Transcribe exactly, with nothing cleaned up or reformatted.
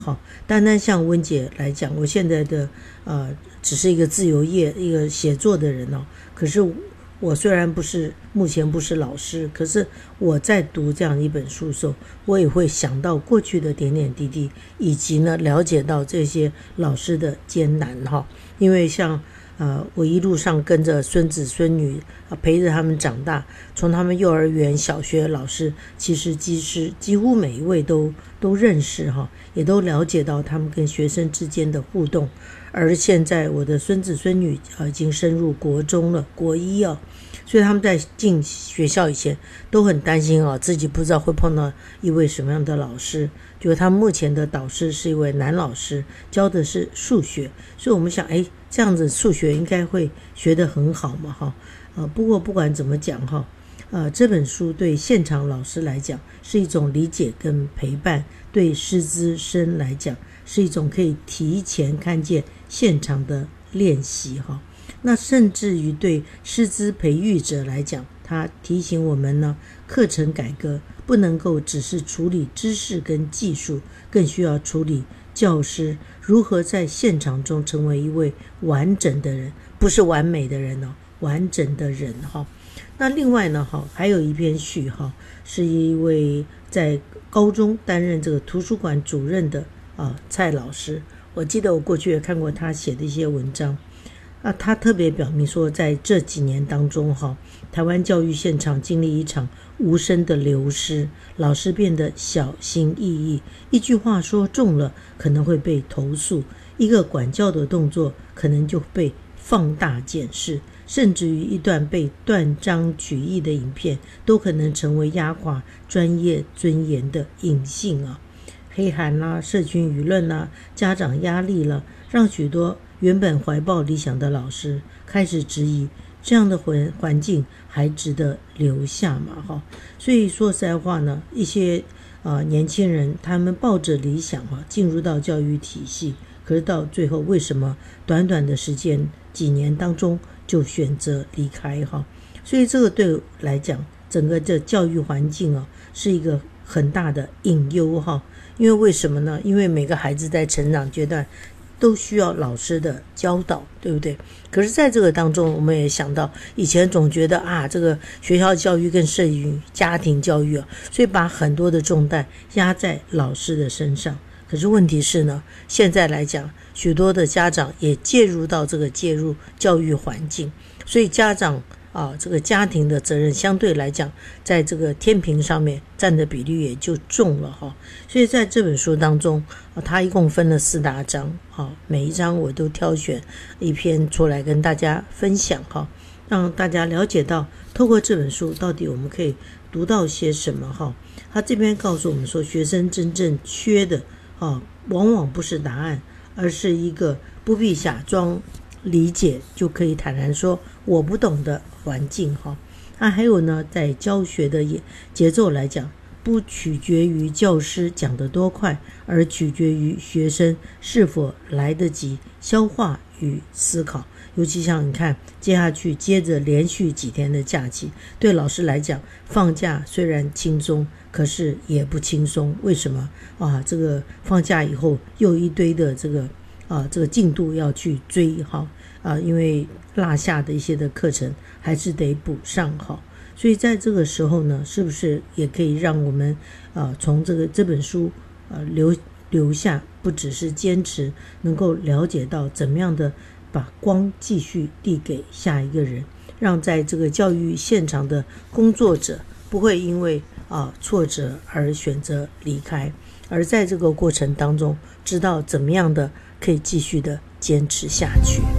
好，单单像温姐来讲，我现在的呃只是一个自由业一个写作的人哦，可是我虽然不是目前不是老师，可是我在读这样一本书的时候，我也会想到过去的点点滴滴，以及呢了解到这些老师的艰难哈。因为像呃我一路上跟着孙子孙女、呃、陪着他们长大，从他们幼儿园小学老师，其实几乎几乎每一位都都认识哈，也都了解到他们跟学生之间的互动。而现在我的孙子孙女、呃、已经升入国中了，国一啊，所以他们在进学校以前都很担心啊，自己不知道会碰到一位什么样的老师。就是他们目前的导师是一位男老师，教的是数学，所以我们想，哎，这样子数学应该会学得很好嘛，哈。呃，不过不管怎么讲哈，呃，这本书对现场老师来讲是一种理解跟陪伴，对师资生来讲是一种可以提前看见现场的练习哈。那甚至于对师资培育者来讲，他提醒我们呢，课程改革不能够只是处理知识跟技术，更需要处理教师如何在现场中成为一位完整的人，不是完美的人哦，完整的人哈。那另外呢，哈，还有一篇序哈，是一位在高中担任这个图书馆主任的啊蔡老师。我记得我过去也看过他写的一些文章。那他特别表明说，在这几年当中哈，台湾教育现场经历一场无声的流失，老师变得小心翼翼，一句话说中了可能会被投诉，一个管教的动作可能就被放大检视，甚至于一段被断章取义的影片都可能成为压垮专业尊严的隐性啊。黑函啦、啊、社群舆论啦、啊、家长压力啦，让许多原本怀抱理想的老师开始质疑，这样的环环境还值得留下吗？哈，所以说实在话呢，一些呃年轻人他们抱着理想哈进入到教育体系，可是到最后为什么短短的时间几年当中就选择离开哈？所以这个对我来讲，整个这教育环境啊是一个很大的隐忧哈。因为为什么呢？因为每个孩子在成长阶段都需要老师的教导，对不对？可是在这个当中，我们也想到以前总觉得啊，这个学校教育更胜于家庭教育啊，所以把很多的重担压在老师的身上。可是问题是呢，现在来讲，许多的家长也介入到这个介入教育环境，所以家长啊，这个家庭的责任相对来讲，在这个天平上面占的比率也就重了哈。所以在这本书当中，啊，它一共分了四大章，啊，每一章我都挑选一篇出来跟大家分享哈，让大家了解到，透过这本书到底我们可以读到些什么哈。他这边告诉我们说，学生真正缺的啊，往往不是答案，而是一个不必假装理解就可以坦然说我不懂的环境哈。那还有呢，在教学的节奏来讲，不取决于教师讲得多快，而取决于学生是否来得及消化与思考。尤其像你看，接下去接着连续几天的假期，对老师来讲，放假虽然轻松，可是也不轻松。为什么啊？这个放假以后又一堆的这个啊这个进度要去追哈啊，因为落下的一些的课程还是得补上哈。所以在这个时候呢，是不是也可以让我们啊从这个这本书呃留留下，不只是坚持，能够了解到怎么样的把光继续递给下一个人，让在这个教育现场的工作者不会因为啊挫折而选择离开，而在这个过程当中知道怎么样的可以继续的坚持下去。